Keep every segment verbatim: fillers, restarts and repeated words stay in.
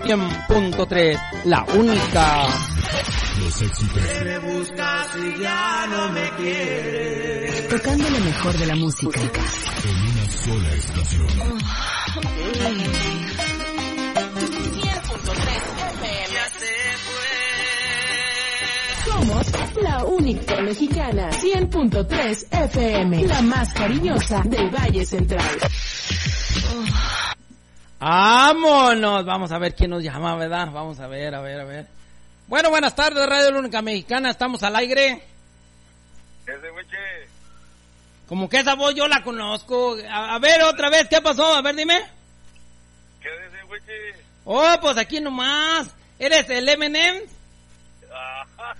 cien punto tres, la única. Los éxitos. Me buscas y ya no me quieres. Tocando lo mejor de la música. En una sola estación. cien punto tres F M. Ya se fue. Somos la única mexicana. cien punto tres F M. La más cariñosa del Valle Central. ¡Vámonos! Vamos a ver quién nos llama, ¿verdad? Vamos a ver, a ver, a ver. Bueno, buenas tardes, Radio La Única Mexicana. Estamos al aire. Ese güeche. Como que esa voz yo la conozco. A, a ver, otra vez, ¿qué pasó? A ver, dime. ¿Qué dice, güeche? Oh, pues aquí nomás. ¿Eres el M and M? Ah.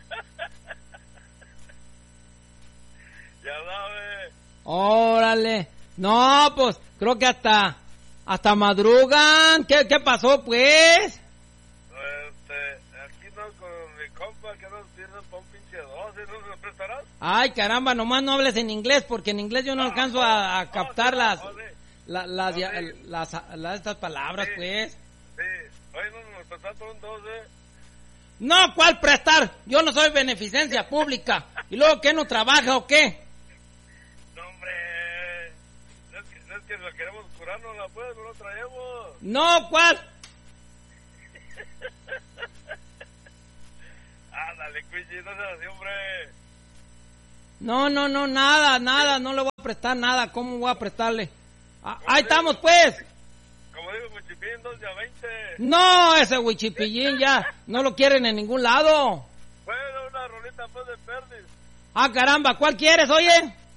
Ya sabes. Órale. No, pues creo que hasta hasta madrugan. ¿Qué, qué pasó, pues? Este, aquí no con mi compa que nos tiene para un pinche doce, ¿no se lo prestarás? Ay, caramba, nomás no hables en inglés, porque en inglés yo no alcanzo a, a captar las, las, las, ya- las, las- estas palabras, pues. Sí, oye, no nos prestaste un doce. No, ¿cuál prestar? Yo no soy beneficencia pública. ¿Y luego qué, no trabaja o qué? No, hombre. Es que, es que lo queremos curarnos, la pues, no lo traemos. No, ¿cuál? Ándale, cuichi, no seas así, hombre. No, no, no, nada, nada, no le voy a prestar nada. ¿Cómo voy a prestarle? Ah, ahí estamos, pues. Como digo, Cuchipín, dos a veinte. No, ese huichipillín ya no lo quieren en ningún lado. Bueno, una rolita pues de perdiz. Ah, caramba, ¿cuál quieres, oye?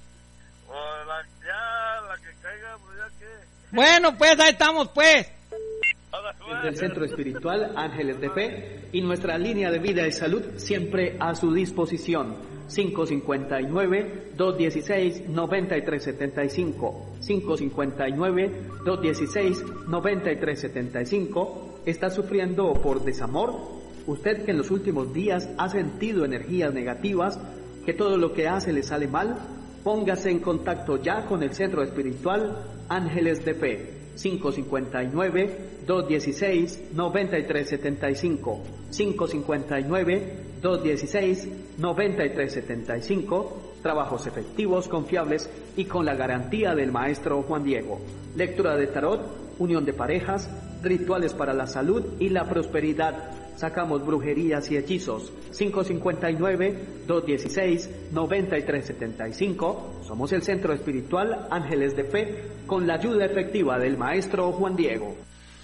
O la, ya, la que caiga, pues ya que. Bueno, pues ahí estamos, pues. Desde el Centro Espiritual Ángeles de Fe y nuestra línea de vida y salud siempre a su disposición. cinco cinco nueve, dos uno seis, nueve tres siete cinco. cinco cinco nueve, dos uno seis, nueve tres siete cinco. ¿Está sufriendo por desamor? Usted que en los últimos días ha sentido energías negativas, que todo lo que hace le sale mal, póngase en contacto ya con el Centro Espiritual Ángeles de Fe. cinco cinco nueve, dos uno seis, nueve tres siete cinco. cinco cinco nueve, dos uno seis, nueve tres siete cinco. Trabajos efectivos, confiables y con la garantía del maestro Juan Diego. Lectura de tarot, unión de parejas, rituales para la salud y la prosperidad. Sacamos brujerías y hechizos. cinco cinco nueve, dos uno seis, nueve tres siete cinco. Somos el Centro Espiritual Ángeles de Fe con la ayuda efectiva del maestro Juan Diego.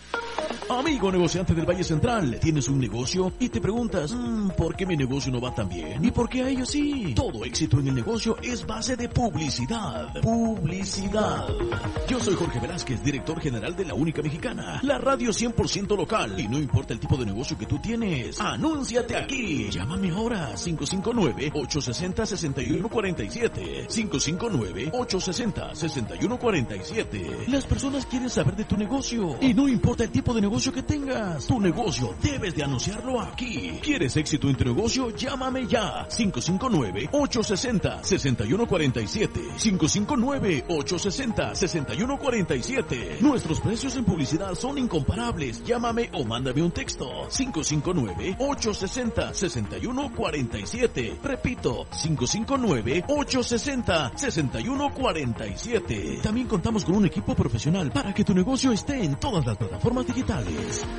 Amigo negociante del Valle Central, tienes un negocio y te preguntas, mmm, ¿por qué mi negocio no va tan bien? ¿Y por qué a ellos sí? Todo éxito en el negocio es base de publicidad. Publicidad. Yo soy Jorge Velázquez, director general de La Única Mexicana, la radio cien por ciento local. Y no importa el tipo de negocio que tú tienes, anúnciate aquí. Llámame ahora, cinco cinco nueve, ocho seis cero, seis uno cuatro siete. cinco cinco nueve, ocho seis cero, seis uno cuatro siete. Las personas quieren saber de tu negocio y no importa el tipo de negocio que tengas, tu negocio debes de anunciarlo aquí. ¿Quieres éxito en tu negocio? Llámame ya. cinco cinco nueve, ocho seis cero, seis uno cuatro siete. cinco cinco nueve, ocho seis cero, seis uno cuatro siete. Nuestros precios en publicidad son incomparables. Llámame o mándame un texto. cinco cinco nueve, ocho seis cero, seis uno cuatro siete. Repito, cinco cinco nueve, ocho seis cero, seis uno cuatro siete. También contamos con un equipo profesional para que tu negocio esté en todas las plataformas digitales.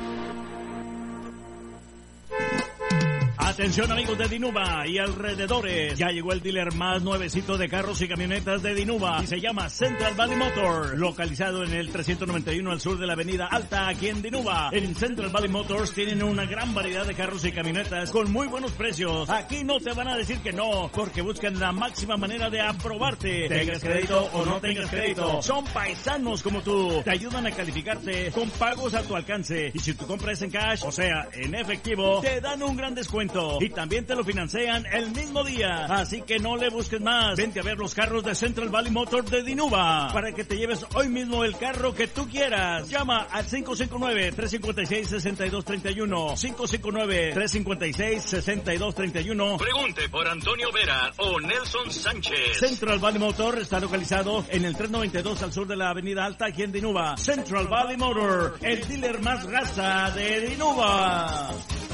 Atención amigos de Dinuba y alrededores, ya llegó el dealer más nuevecito de carros y camionetas de Dinuba y se llama Central Valley Motors, localizado en el trescientos noventa y uno al sur de la avenida Alta aquí en Dinuba. En Central Valley Motors tienen una gran variedad de carros y camionetas con muy buenos precios. Aquí no te van a decir que no, porque buscan la máxima manera de aprobarte. Tengas crédito o no tengas crédito, son paisanos como tú. Te ayudan a calificarte con pagos a tu alcance y si tu compra es en cash, o sea, en efectivo, te dan un gran descuento. cero. Y también te lo financian el mismo día. Así que no le busques más. Vente a ver los carros de Central Valley Motor de Dinuba para que te lleves hoy mismo el carro que tú quieras. Llama al cinco cinco nueve, tres cinco seis, seis dos tres uno. cinco cinco nueve, tres cinco seis, seis dos tres uno. Pregunte por Antonio Vera o Nelson Sánchez. Central Valley Motor está localizado en el tres noventa y dos al sur de la Avenida Alta, aquí en Dinuba. Central Valley Motor, el dealer más raza de Dinuba.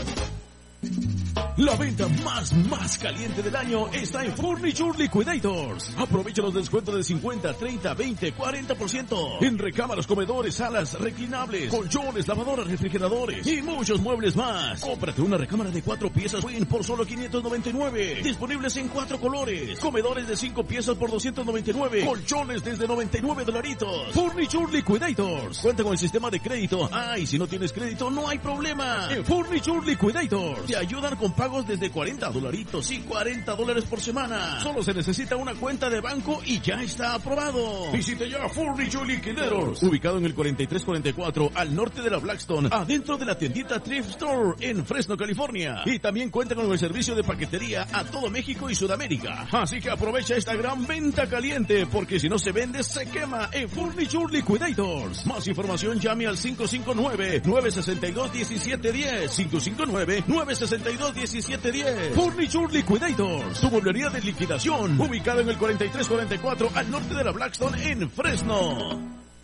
La venta más, más caliente del año está en Furniture Liquidators. Aprovecha los descuentos de cincuenta, treinta, veinte, cuarenta por ciento. En recámaras, comedores, salas, reclinables, colchones, lavadoras, refrigeradores y muchos muebles más. Cómprate una recámara de cuatro piezas Twin por solo quinientos noventa y nueve. Disponibles en cuatro colores. Comedores de cinco piezas por doscientos noventa y nueve. Colchones desde noventa y nueve dolaritos. Furniture Liquidators. Cuenta con el sistema de crédito. Ah, y si no tienes crédito, no hay problema. En Furniture Liquidators te ayudan con pagos desde cuarenta dolaritos y cuarenta dólares por semana. Solo se necesita una cuenta de banco y ya está aprobado. Visite ya Furniture Liquidators, ubicado en el cuarenta y tres cuarenta y cuatro al norte de la Blackstone, adentro de la tiendita Thrift Store en Fresno, California. Y también cuenta con el servicio de paquetería a todo México y Sudamérica. Así que aprovecha esta gran venta caliente, porque si no se vende, se quema en Furniture Liquidators. Más información, llame al cinco cinco nueve, nueve seis dos, uno siete uno cero. cinco cinco nueve, nueve seis dos, uno siete uno cero. Furniture Liquidators, tu mueblería de liquidación, ubicado en el cuarenta y tres cuarenta y cuatro al norte de la Blackstone en Fresno.